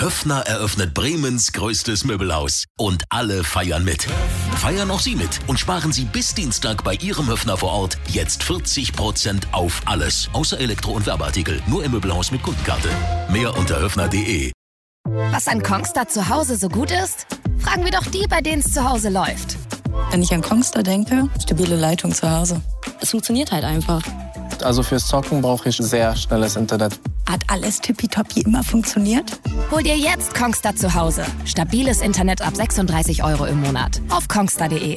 Höffner eröffnet Bremens größtes Möbelhaus. Und alle feiern mit. Feiern auch Sie mit und sparen Sie bis Dienstag bei Ihrem Höffner vor Ort jetzt 40% auf alles. Außer Elektro- und Werbeartikel. Nur im Möbelhaus mit Kundenkarte. Mehr unter höffner.de. Was an Kongstar zu Hause so gut ist? Fragen wir doch die, bei denen es zu Hause läuft. Wenn ich an Kongstar denke, stabile Leitung zu Hause. Es funktioniert halt einfach. Also fürs Zocken brauche ich sehr schnelles Internet. Hat alles tippitoppi immer funktioniert? Hol dir jetzt Kongstar zu Hause. Stabiles Internet ab 36 € im Monat. Auf kongstar.de.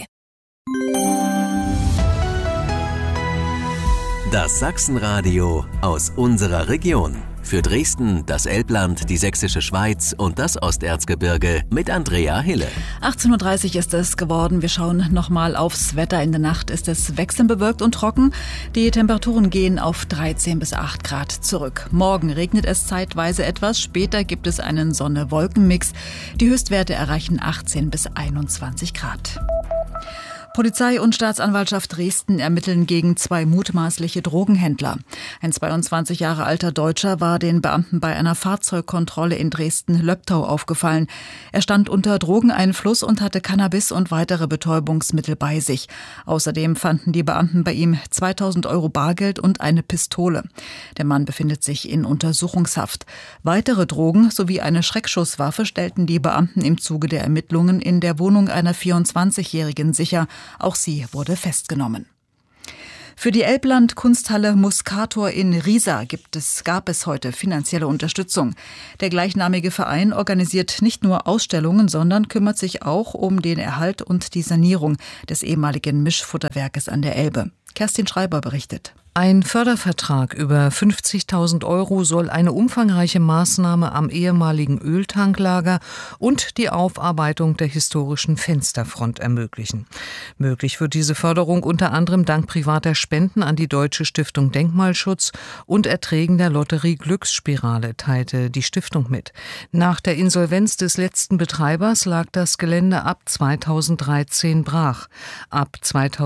Das Sachsenradio aus unserer Region. Für Dresden, das Elbland, die Sächsische Schweiz und das Osterzgebirge mit Andrea Hille. 18:30 Uhr ist es geworden. Wir schauen nochmal aufs Wetter. In der Nacht ist es wechselnd bewölkt und trocken. Die Temperaturen gehen auf 13 bis 8 Grad zurück. Morgen regnet es zeitweise etwas. Später gibt es einen Sonne-Wolken-Mix. Die Höchstwerte erreichen 18 bis 21 Grad. Polizei und Staatsanwaltschaft Dresden ermitteln gegen 2 mutmaßliche Drogenhändler. Ein 22 Jahre alter Deutscher war den Beamten bei einer Fahrzeugkontrolle in Dresden-Löbtau aufgefallen. Er stand unter Drogeneinfluss und hatte Cannabis und weitere Betäubungsmittel bei sich. Außerdem fanden die Beamten bei ihm 2.000 € Bargeld und eine Pistole. Der Mann befindet sich in Untersuchungshaft. Weitere Drogen sowie eine Schreckschusswaffe stellten die Beamten im Zuge der Ermittlungen in der Wohnung einer 24-Jährigen sicher. Auch sie wurde festgenommen. Für die Elbland-Kunsthalle Muscator in Riesa gab es heute finanzielle Unterstützung. Der gleichnamige Verein organisiert nicht nur Ausstellungen, sondern kümmert sich auch um den Erhalt und die Sanierung des ehemaligen Mischfutterwerkes an der Elbe. Kerstin Schreiber berichtet. Ein Fördervertrag über 50.000 € soll eine umfangreiche Maßnahme am ehemaligen Öltanklager und die Aufarbeitung der historischen Fensterfront ermöglichen. Möglich wird diese Förderung unter anderem dank privater Spenden an die Deutsche Stiftung Denkmalschutz und Erträgen der Lotterie Glücksspirale, teilte die Stiftung mit. Nach der Insolvenz des letzten Betreibers lag das Gelände ab 2013 brach. Ab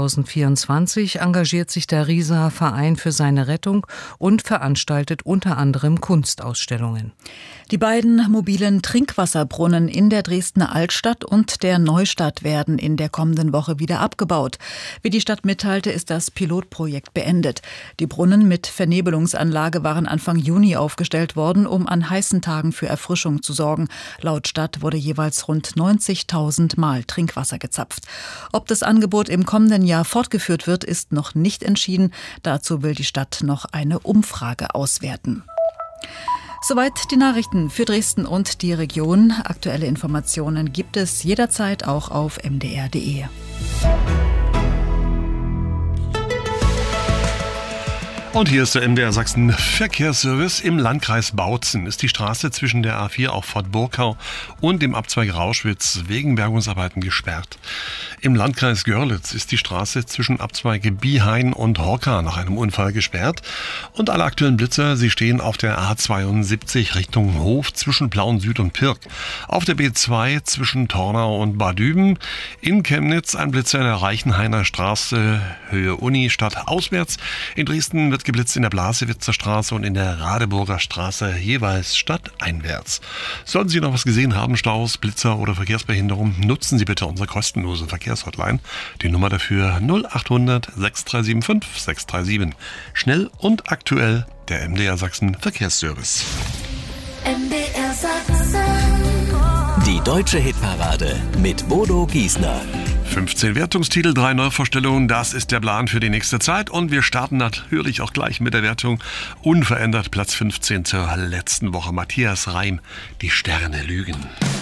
2024 engagiert sich der Rieser Verein für seine Rettung und veranstaltet unter anderem Kunstausstellungen. Die beiden mobilen Trinkwasserbrunnen in der Dresdner Altstadt und der Neustadt werden in der kommenden Woche wieder abgebaut. Wie die Stadt mitteilte, ist das Pilotprojekt beendet. Die Brunnen mit Vernebelungsanlage waren Anfang Juni aufgestellt worden, um an heißen Tagen für Erfrischung zu sorgen. Laut Stadt wurde jeweils rund 90.000 Mal Trinkwasser gezapft. Ob das Angebot im kommenden Jahr fortgeführt wird, ist noch nicht entschieden. Dazu will die Stadt noch eine Umfrage auswerten. Soweit die Nachrichten für Dresden und die Region. Aktuelle Informationen gibt es jederzeit auch auf mdr.de. Und hier ist der MDR Sachsen Verkehrsservice. Im Landkreis Bautzen ist die Straße zwischen der A4 auf Fort Burkau und dem Abzweig Rauschwitz wegen Bergungsarbeiten gesperrt. Im Landkreis Görlitz ist die Straße zwischen Abzweige Biehain und Horka nach einem Unfall gesperrt. Und alle aktuellen Blitzer, sie stehen auf der A72 Richtung Hof zwischen Plauen Süd und Pirk. Auf der B2 zwischen Tornau und Bad Düben. In Chemnitz ein Blitzer in der Reichenhainer Straße Höhe Uni Stadt auswärts. In Dresden wird geblitzt in der Blasewitzer Straße und in der Radeburger Straße jeweils stadteinwärts. Sollten Sie noch was gesehen haben, Staus, Blitzer oder Verkehrsbehinderung, nutzen Sie bitte unsere kostenlose Verkehrshotline. Die Nummer dafür 0800 6375 637. Schnell und aktuell der MDR Sachsen Verkehrsservice. MDR Sachsen. Die deutsche Hitparade mit Bodo Giesner. 15 Wertungstitel, 3 Neuvorstellungen, das ist der Plan für die nächste Zeit und wir starten natürlich auch gleich mit der Wertung. Unverändert Platz 15 zur letzten Woche. Matthias Reim, Die Sterne lügen.